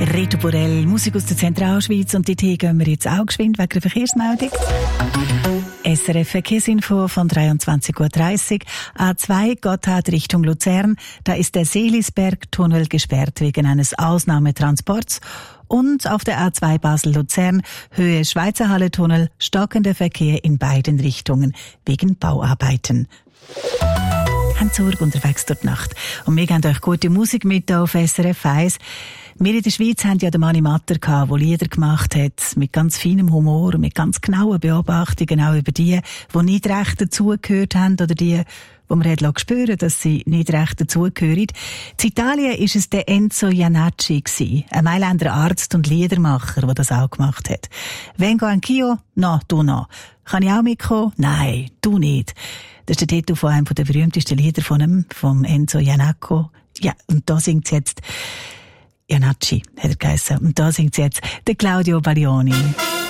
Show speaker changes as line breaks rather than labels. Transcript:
Reto Borell, Musik aus der Zentralschweiz, und dort gehen wir jetzt auch geschwind wegen der Verkehrsmeldung. SRF Verkehrsinfo von 23:30 Uhr. A2 Gotthard Richtung Luzern. Da ist der Seelisberg-Tunnel gesperrt wegen eines Ausnahmetransports. Und auf der A2 Basel-Luzern, Höhe Schweizerhalle-Tunnel, stockender Verkehr in beiden Richtungen wegen Bauarbeiten. Habt Sorge unterwegs durch die Nacht. Und wir geben euch gute Musik mit auf SRF 1. Wir in der Schweiz haben ja den Mani Matter gehabt, der Lieder gemacht hat, mit ganz feinem Humor und mit ganz genauen Beobachtungen auch über die nicht recht dazugehört haben oder die, wo man hat spüren, dass sie nicht recht dazugehören. In Italien war es der Enzo Jannacci, ein Mailänder Arzt und Liedermacher, der das auch gemacht hat. Vengo anch'io? No, du no. Kann ich auch mitkommen? Nein, du nicht. Das ist der Titel von einem der berühmtesten Lieder von ihm, vom Enzo Jannacci. Ja, und da singt sie jetzt Jannacci, hat er geheißen. Und da singt sie jetzt der Claudio Baglioni.